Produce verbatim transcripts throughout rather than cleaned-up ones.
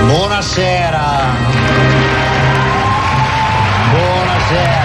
Buonasera. Buonasera.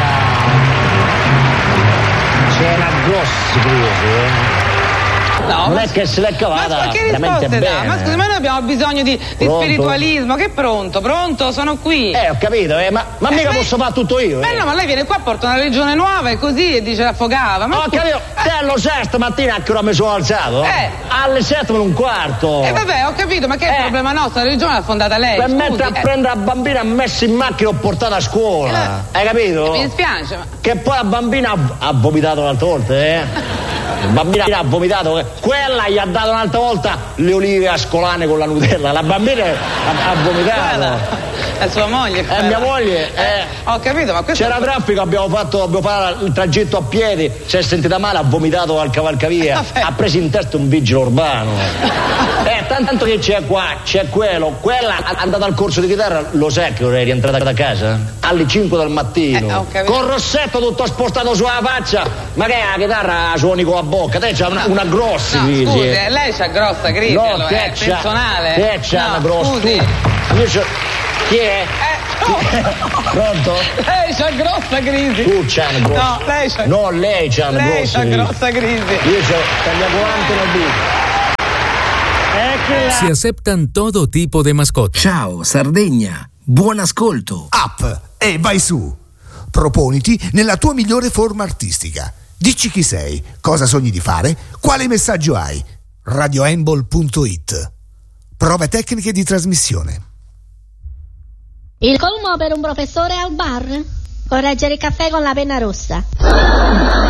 C'è una grossa crisi, eh? No, non ma, è che se l'è cavata ma che veramente risposte dà? bene. Ma scusi, ma noi abbiamo bisogno di, di spiritualismo. Che pronto? Pronto? Sono qui. Eh, ho capito, eh, ma, ma eh, mica lei... posso fare tutto io. Beh, eh. no, ma lei viene qua, porta una religione nuova e così e dice affogava. Ma ho scusi... capito, te lo sai stamattina a che ora mi sono alzato? Eh. Alle sette meno un quarto. E eh, vabbè, ho capito, ma che è eh. il problema nostro? La religione l'ha fondata lei. Per scusi, mettere a eh. prendere la bambina, ha messo in macchina e ho portato a scuola. Eh. Hai capito? Mi dispiace, ma... Che poi la bambina ha, ha vomitato un'altra volta, eh? La bambina ha vomitato, eh. Quella gli ha dato un'altra volta le olive ascolane con la Nutella. La bambina ha, ha vomitato. Quella. È sua moglie. È mia moglie. Eh. Eh, ho capito, ma questo... C'era traffico, abbiamo fatto, abbiamo fatto il tragitto a piedi, si è sentita male, ha vomitato al cavalcavia, Vabbè. ha preso in testa un vigile urbano. eh, tanto che c'è qua, c'è quello, quella è andata al corso di chitarra, lo sai che ora è rientrata da casa? Alle cinque del mattino. Eh, con Rossetto tutto spostato sulla faccia, ma che è la chitarra suoni con la bocca, te c'ha una, una grossa no, crisi. Scusi, eh, lei c'ha grossa crisi, no, allora, te è c'ha, personale. Te c'ha no, una grossa. Scusi. Tu, io c'ho, chi è? Eh, no. Pronto? Lei c'ha grossa crisi. Tu c'ha una grossa. No, lei c'ha. No, lei c'ha una lei grossa c'ha crisi. grossa crisi. Io c'ho taglia quaranta nel dito. Si aceptan todo tipo de mascotas. Ciao Sardegna, buon ascolto. Up e vai su. Proponiti nella tua migliore forma artistica. Dici chi sei, cosa sogni di fare, quale messaggio hai. radioembol punto it. Prove tecniche di trasmissione. Il colmo per un professore al bar? Correggere il caffè con la penna rossa.